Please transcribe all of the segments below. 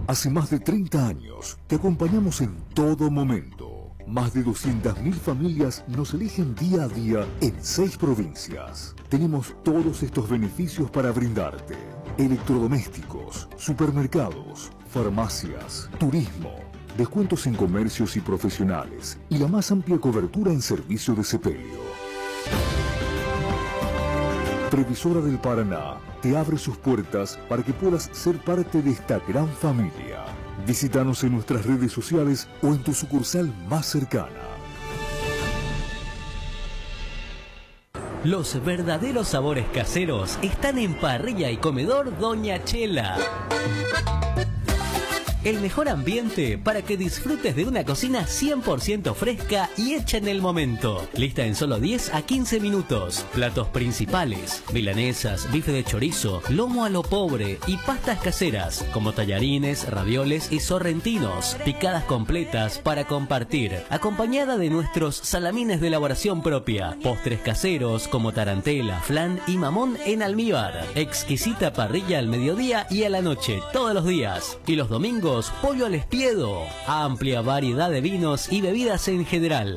Hace más de 30 años te acompañamos en todo momento. Más de 200.000 familias nos eligen día a día en 6 provincias. Tenemos todos estos beneficios para brindarte: electrodomésticos, supermercados, farmacias, turismo, descuentos en comercios y profesionales y la más amplia cobertura en servicio de sepelio. Previsora del Paraná te abre sus puertas para que puedas ser parte de esta gran familia. Visítanos en nuestras redes sociales o en tu sucursal más cercana. Los verdaderos sabores caseros están en Parrilla y Comedor Doña Chela. El mejor ambiente para que disfrutes de una cocina 100% fresca y hecha en el momento. Lista en solo 10 a 15 minutos. Platos principales: milanesas, bife de chorizo, lomo a lo pobre y pastas caseras como tallarines, ravioles y sorrentinos. Picadas completas para compartir, acompañada de nuestros salamines de elaboración propia. Postres caseros como tarantela, flan y mamón en almíbar. Exquisita parrilla al mediodía y a la noche, todos los días. Y los domingos, pollo al espiedo. Amplia variedad de vinos y bebidas en general.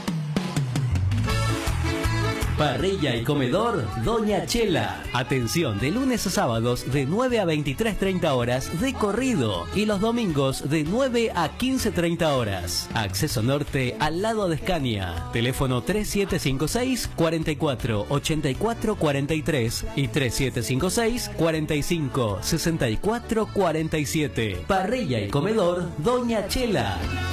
Parrilla y Comedor Doña Chela. Atención de lunes a sábados de 9 a 23:30 horas de corrido y los domingos de 9 a 15:30 horas. Acceso norte al lado de Escania. Teléfono 3756 44 84 43 y 3756 45 64 47. Parrilla y Comedor Doña Chela.